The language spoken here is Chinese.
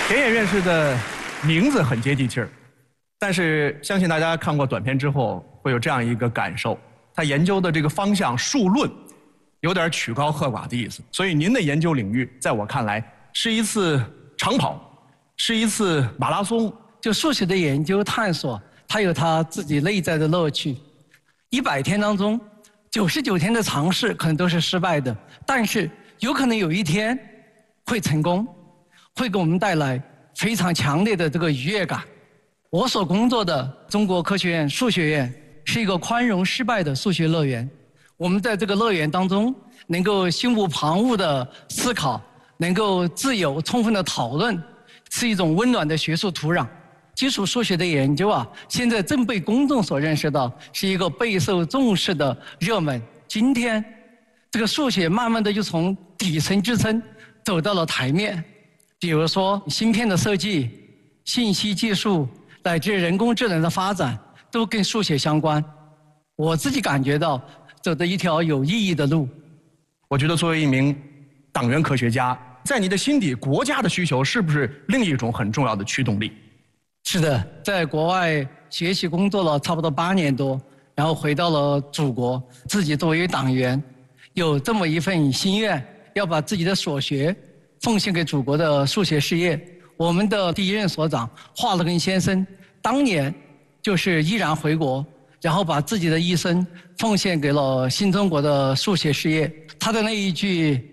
田野院士的名字很接地气儿，但是相信大家看过短片之后会有这样一个感受：他研究的这个方向数论有点曲高和寡的意思。所以您的研究领域，在我看来是一次长跑，是一次马拉松。 就数学的研究探索，它有它自己内在的乐趣。100天当中，99天的尝试可能都是失败的，但是有可能有一天会成功。会给我们带来非常强烈的这个愉悦感。我所工作的中国科学院数学院是一个宽容失败的数学乐园。我们在这个乐园当中，能够心无旁骛的思考，能够自由充分的讨论，是一种温暖的学术土壤。基础数学的研究啊，现在正被公众所认识到，是一个备受重视的热门。今天，这个数学慢慢的就从底层支撑走到了台面。比如说芯片的设计、信息技术乃至人工智能的发展，都跟数学相关。我自己感觉到走的一条有意义的路。 我觉得作为一名党员科学家，在你的心底，国家的需求是不是另一种很重要的驱动力？ 是的，在国外学习工作了差不多8年多，然后回到了祖国，自己作为党员，有这么一份心愿，要把自己的所学奉献给祖国的数学事业。我们的第一任所长华勒根先生当年就是毅然回国，然后把自己的一生奉献给了新中国的数学事业。他的那一句